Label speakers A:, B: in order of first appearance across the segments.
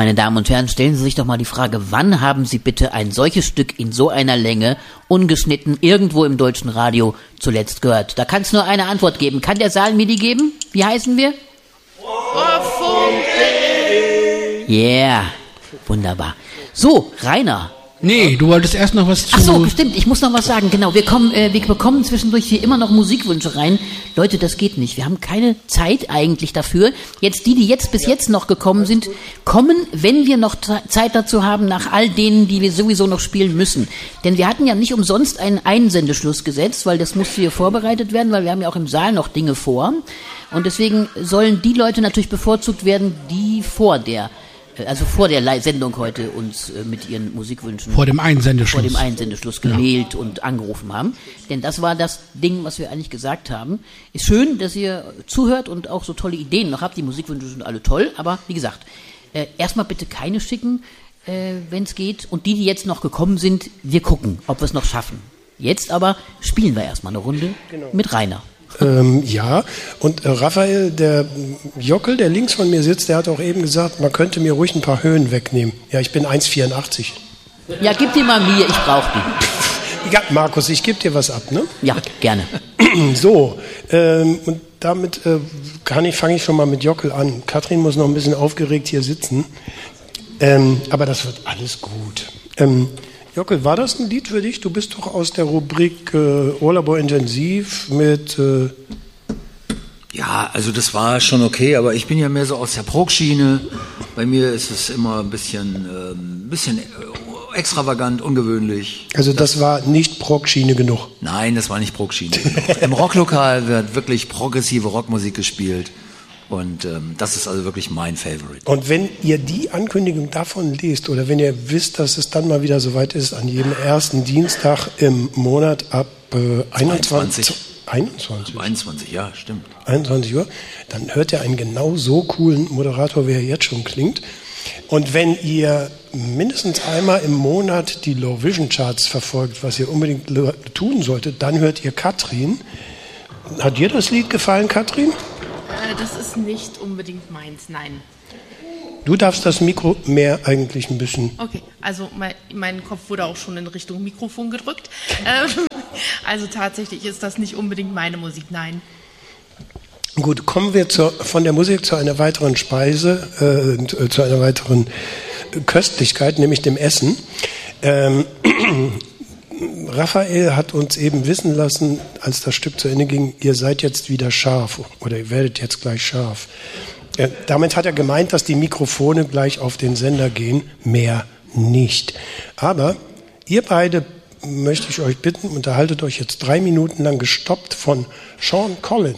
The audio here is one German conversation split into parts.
A: Meine Damen und Herren, stellen Sie sich doch mal die Frage, wann haben Sie bitte ein solches Stück in so einer Länge, ungeschnitten, irgendwo im deutschen Radio zuletzt gehört? Da kann es nur eine Antwort geben. Kann der Saal mir die geben? Wie heißen wir? Yeah, wunderbar. So, Rainer.
B: Nee, du wolltest erst noch was zu...
A: Ach so, stimmt, ich muss noch was sagen, genau. Wir bekommen zwischendurch hier immer noch Musikwünsche rein. Leute, das geht nicht. Wir haben keine Zeit eigentlich dafür. Jetzt die jetzt bis jetzt noch gekommen sind, kommen, wenn wir noch Zeit dazu haben, nach all denen, die wir sowieso noch spielen müssen. Denn wir hatten ja nicht umsonst einen Einsendeschluss gesetzt, weil das musste hier vorbereitet werden, weil wir haben ja auch im Saal noch Dinge vor. Und deswegen sollen die Leute natürlich bevorzugt werden, die vor der Sendung heute uns mit ihren Musikwünschen
B: vor dem Einsendeschluss
A: gemailt und angerufen haben. Denn das war das Ding, was wir eigentlich gesagt haben. Ist schön, dass ihr zuhört und auch so tolle Ideen noch habt. Die Musikwünsche sind alle toll, aber wie gesagt, erstmal bitte keine schicken, wenn es geht. Und die jetzt noch gekommen sind, wir gucken, ob wir es noch schaffen. Jetzt aber spielen wir erstmal eine Runde mit Rainer.
C: Ja, und Raphael, der Jockel, der links von mir sitzt, der hat auch eben gesagt, man könnte mir ruhig ein paar Höhen wegnehmen. Ja, ich bin 1,84.
A: Ja, gib die mal mir, ich brauche die.
C: Ja, Markus, ich gebe dir was ab, ne?
A: Ja, gerne.
C: So, und damit fange ich schon mal mit Jockel an. Katrin muss noch ein bisschen aufgeregt hier sitzen, aber das wird alles gut. Jockel, war das ein Lied für dich? Du bist doch aus der Rubrik Urlauber intensiv mit...
D: Ja, also das war schon okay, aber ich bin ja mehr so aus der Prog-Schiene. Bei mir ist es immer ein bisschen extravagant, ungewöhnlich.
C: Also das war nicht Prog-Schiene genug?
D: Nein, das war nicht Prog-Schiene genug. Im Rocklokal wird wirklich progressive Rockmusik gespielt. Und das ist also wirklich mein Favorite.
C: Und wenn ihr die Ankündigung davon lest oder wenn ihr wisst, dass es dann mal wieder soweit ist, an jedem ersten Dienstag im Monat ab 21, ja, stimmt. 21 Uhr, dann hört ihr einen genau so coolen Moderator, wie er jetzt schon klingt. Und wenn ihr mindestens einmal im Monat die Low Vision Charts verfolgt, was ihr unbedingt tun solltet, dann hört ihr Katrin. Hat dir das Lied gefallen, Katrin?
E: Das ist nicht unbedingt meins, nein.
C: Du darfst das Mikro mehr eigentlich ein bisschen...
E: Okay, also mein Kopf wurde auch schon in Richtung Mikrofon gedrückt. Also tatsächlich ist das nicht unbedingt meine Musik, nein.
C: Gut, kommen wir von der Musik zu einer weiteren Speise, zu einer weiteren Köstlichkeit, nämlich dem Essen. Raphael hat uns eben wissen lassen, als das Stück zu Ende ging, ihr seid jetzt wieder scharf oder ihr werdet jetzt gleich scharf. Damit hat er gemeint, dass die Mikrofone gleich auf den Sender gehen, mehr nicht. Aber ihr beide, möchte ich euch bitten, unterhaltet euch jetzt 3 Minuten lang gestoppt von Sean Collin.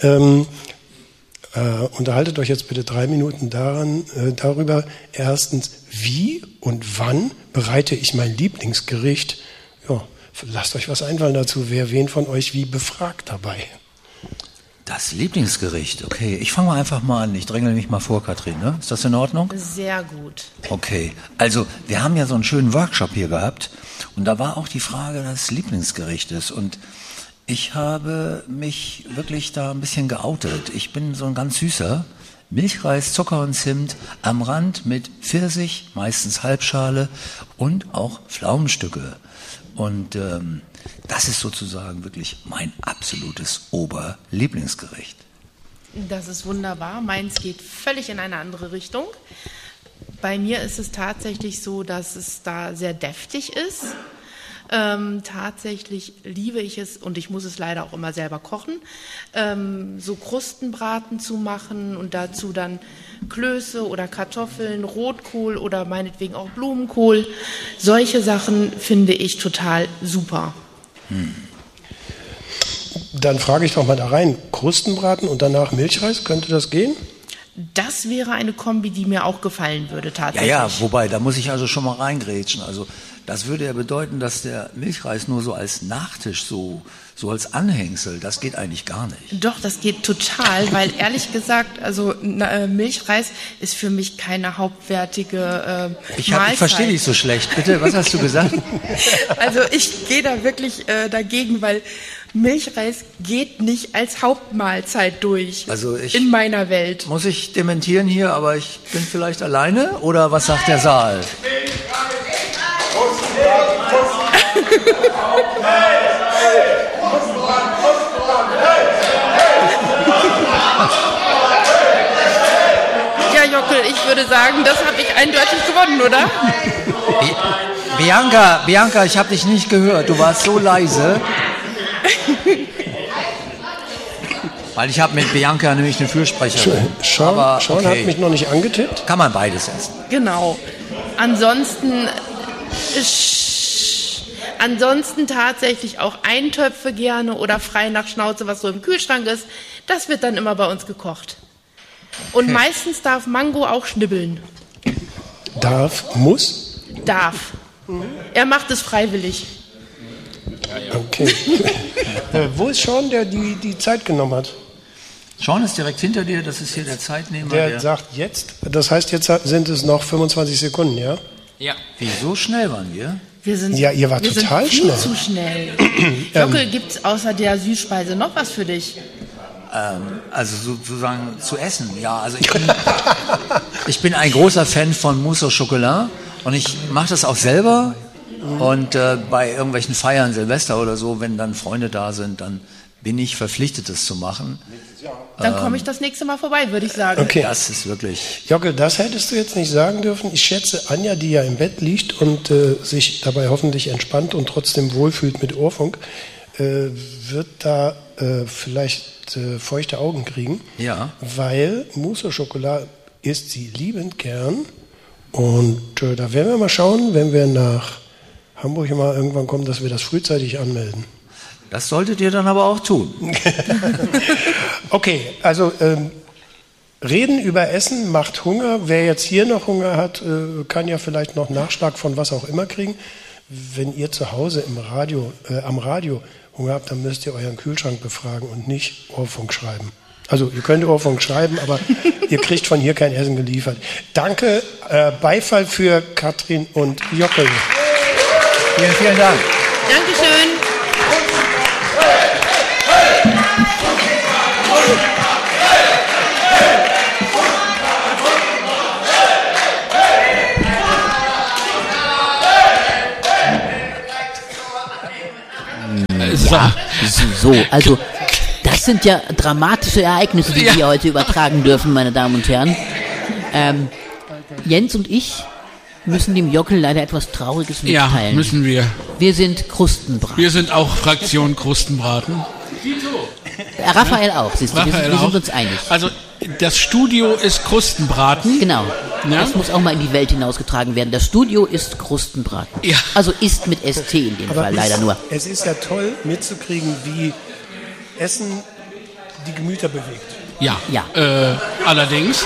C: Unterhaltet euch jetzt bitte 3 Minuten darüber, erstens, wie und wann bereite ich mein Lieblingsgericht. Ja, lasst euch was einfallen dazu, wer wen von euch wie befragt dabei.
D: Das Lieblingsgericht, okay. Ich fange mal einfach mal an. Ich drängle mich mal vor, Katrin, ne? Ist das in Ordnung?
E: Sehr gut.
D: Okay, also wir haben ja so einen schönen Workshop hier gehabt und da war auch die Frage des Lieblingsgerichtes und ich habe mich wirklich da ein bisschen geoutet. Ich bin so ein ganz süßer. Milchreis, Zucker und Zimt am Rand mit Pfirsich, meistens Halbschale und auch Pflaumenstücke. Und das ist sozusagen wirklich mein absolutes Oberlieblingsgericht.
E: Das ist wunderbar. Meins geht völlig in eine andere Richtung. Bei mir ist es tatsächlich so, dass es da sehr deftig ist. Tatsächlich liebe ich es, und ich muss es leider auch immer selber kochen, so Krustenbraten zu machen und dazu dann Klöße oder Kartoffeln, Rotkohl oder meinetwegen auch Blumenkohl. Solche Sachen finde ich total super.
C: Dann frage ich doch mal da rein, Krustenbraten und danach Milchreis, könnte das gehen?
E: Das wäre eine Kombi, die mir auch gefallen würde tatsächlich.
D: Ja, wobei, da muss ich also schon mal reingrätschen. Also das würde ja bedeuten, dass der Milchreis nur so als Nachtisch, so als Anhängsel, das geht eigentlich gar nicht.
E: Doch, das geht total, weil ehrlich gesagt, also Milchreis ist für mich keine hauptwertige Mahlzeit.
D: Ich verstehe dich so schlecht. Bitte, was hast du gesagt?
E: Also ich gehe da wirklich dagegen, weil Milchreis geht nicht als Hauptmahlzeit durch.
D: Also
E: in meiner Welt.
D: Muss ich dementieren hier, aber ich bin vielleicht alleine? Oder was sagt der Saal?
E: Ja, Jockel, ich würde sagen, das habe ich eindeutig gewonnen, oder?
D: Bianca, ich habe dich nicht gehört. Du warst so leise. Weil ich habe mit Bianca nämlich eine Fürsprecherin.
C: Sean hat mich noch nicht angetippt.
D: Kann man beides essen.
E: Genau. Ansonsten tatsächlich auch Eintöpfe gerne oder frei nach Schnauze, was so im Kühlschrank ist. Das wird dann immer bei uns gekocht. Und meistens darf Mango auch schnibbeln.
C: Muss?
E: Darf. Er macht es freiwillig.
C: Okay. Wo ist Sean, der die Zeit genommen hat?
D: Sean ist direkt hinter dir, das ist hier der Zeitnehmer.
C: Der sagt jetzt, das heißt, jetzt sind es noch 25 Sekunden, ja?
D: Ja. Wie, so schnell waren wir?
C: Ihr wart total schnell.
E: Zu schnell. Jockel, gibt es außer der Süßspeise noch was für dich?
D: Also sozusagen zu essen, ja. Also ich bin ein großer Fan von Mousse au Chocolat und ich mache das auch selber. Und bei irgendwelchen Feiern, Silvester oder so, wenn dann Freunde da sind, dann bin ich verpflichtet, das zu machen.
E: Dann komme ich das nächste Mal vorbei, würde ich sagen.
C: Okay.
D: Das ist wirklich...
C: Jockel, das hättest du jetzt nicht sagen dürfen. Ich schätze, Anja, die ja im Bett liegt und sich dabei hoffentlich entspannt und trotzdem wohlfühlt mit Ohrfunk, wird da vielleicht feuchte Augen kriegen.
D: Ja.
C: Weil Mousse au Chocolat isst sie liebend gern. Und da werden wir mal schauen, wenn wir nach Hamburg mal irgendwann kommen, dass wir das frühzeitig anmelden.
D: Das solltet ihr dann aber auch tun.
C: Okay, also reden über Essen macht Hunger. Wer jetzt hier noch Hunger hat, kann ja vielleicht noch Nachschlag von was auch immer kriegen. Wenn ihr zu Hause am Radio Hunger habt, dann müsst ihr euren Kühlschrank befragen und nicht Ohrfunk schreiben. Also ihr könnt Ohrfunk schreiben, aber ihr kriegt von hier kein Essen geliefert. Danke, Beifall für Katrin und Jockel.
D: Vielen Dank.
E: Dankeschön.
A: Ja, so, also das sind ja dramatische Ereignisse, die wir heute übertragen dürfen, meine Damen und Herren. Jens und ich müssen dem Jockel leider etwas Trauriges mitteilen.
B: Ja, müssen wir.
A: Wir sind Krustenbraten.
B: Wir sind auch Fraktion Krustenbraten.
A: Raphael auch, siehst du, wir sind uns einig.
B: Also das Studio ist Krustenbraten.
A: Genau,
B: ja?
A: Das muss auch mal in die Welt hinausgetragen werden. Das Studio ist Krustenbraten.
B: Ja.
A: Also ist mit ST in dem Fall leider nur.
C: Es ist ja toll mitzukriegen, wie Essen die Gemüter bewegt.
B: Ja. Allerdings.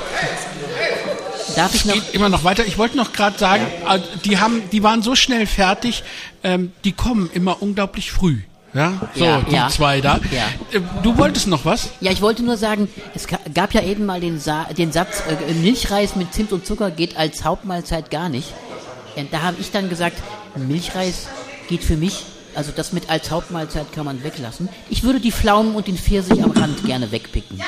A: Darf ich noch?
B: Geht immer noch weiter. Ich wollte noch gerade sagen, die waren so schnell fertig, die kommen immer unglaublich früh. Ja, so, die zwei da.
A: Ja.
B: Du wolltest noch was?
A: Ja, ich wollte nur sagen, es gab ja eben mal den Satz, Milchreis mit Zimt und Zucker geht als Hauptmahlzeit gar nicht. Da habe ich dann gesagt, Milchreis geht für mich, also das mit als Hauptmahlzeit kann man weglassen. Ich würde die Pflaumen und den Pfirsich am Rand gerne wegpicken.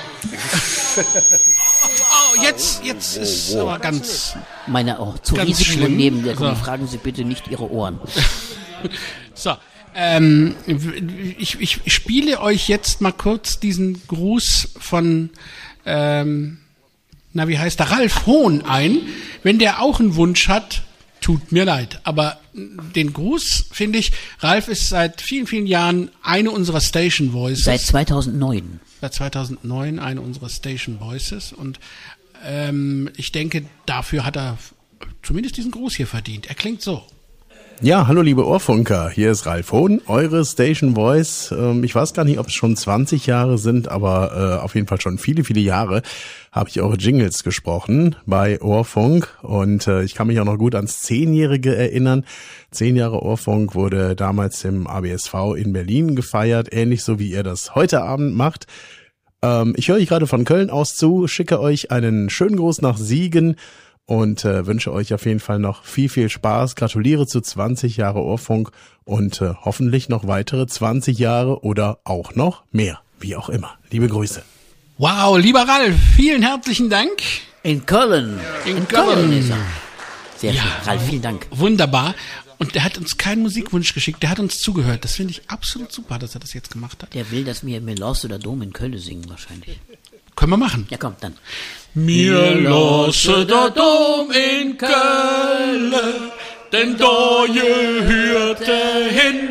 B: Oh, jetzt ist aber ganz...
A: Zu
B: ganz
A: Risiken
B: schlimm.
A: und Nebenwirkungen
B: So.
A: fragen Sie bitte nicht Ihre Ohren.
B: So, ich spiele euch jetzt mal kurz diesen Gruß von, wie heißt der, Ralf Hohn ein. Wenn der auch einen Wunsch hat, tut mir leid. Aber den Gruß, finde ich, Ralf ist seit vielen, vielen Jahren eine unserer Station Voices.
A: Seit 2009.
B: Seit 2009 eine unserer Station Voices. Und ich denke, dafür hat er zumindest diesen Gruß hier verdient. Er klingt so.
F: Ja, hallo liebe Ohrfunker, hier ist Ralf Hohn, eure Station Voice. Ich weiß gar nicht, ob es schon 20 Jahre sind, aber auf jeden Fall schon viele, viele Jahre habe ich eure Jingles gesprochen bei Ohrfunk und ich kann mich auch noch gut ans 10-Jährige erinnern. 10 Jahre Ohrfunk wurde damals im ABSV in Berlin gefeiert, ähnlich so wie ihr das heute Abend macht. Ich höre euch gerade von Köln aus zu, schicke euch einen schönen Gruß nach Siegen. und wünsche euch auf jeden Fall noch viel Spaß. Gratuliere zu 20 Jahre Ohrfunk und hoffentlich noch weitere 20 Jahre oder auch noch mehr, wie auch immer. Liebe Grüße.
B: Wow, lieber Ralf, vielen herzlichen Dank.
A: In Köln.
B: In Köln
A: ist er. Sehr schön. Ralf, vielen Dank.
B: Wunderbar. Und der hat uns keinen Musikwunsch geschickt, der hat uns zugehört. Das finde ich absolut super, dass er das jetzt gemacht hat.
A: Der will, dass wir Melos oder Dom in Köln singen wahrscheinlich.
B: Können wir machen.
A: Ja, komm, dann.
B: Mir losse der Dom in Köln, denn da gehört er hin.